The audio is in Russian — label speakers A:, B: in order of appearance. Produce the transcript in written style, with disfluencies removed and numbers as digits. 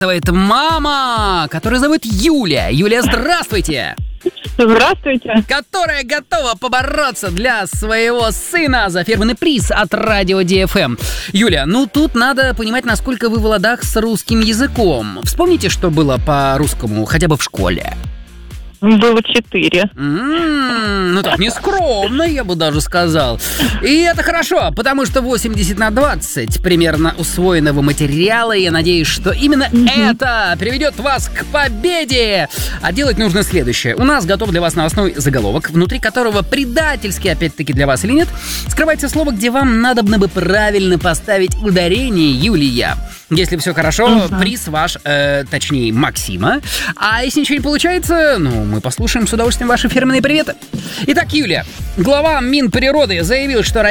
A: Это мама, которую зовут Юля. Юля, здравствуйте!
B: Здравствуйте.
A: Которая готова побороться для своего сына за фирменный приз от радио DFM. Юля, ну тут надо понимать, насколько вы в ладах с русским языком. Вспомните, что было по-русскому, хотя бы в школе.
B: Было 4.
A: Ну так нескромно, я бы даже сказал. И это хорошо, потому что 80/20 примерно усвоенного материала. Я надеюсь, что именно это приведет вас к победе. А делать нужно следующее. У нас готов для вас новостной заголовок, внутри которого предательски, опять-таки для вас или нет, скрывается слово, где вам надобно бы правильно поставить ударение, Юлия. Если все хорошо, приз ваш, точнее Максима. А если ничего не получается, ну, мы послушаем с удовольствием ваши фирменные приветы. Итак, Юля, глава Минприроды заявил, что